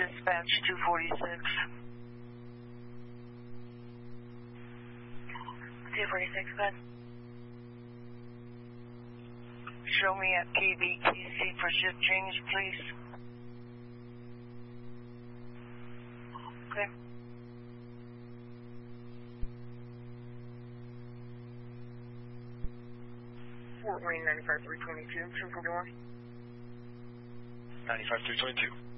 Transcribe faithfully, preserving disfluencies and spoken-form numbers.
dispatch two forty-six. two forty-six, bud. Show me at K B T C for shift change, please. Okay. Fort Wayne ninety-five three twenty-two, two forty-one. ninety-five three twenty-two.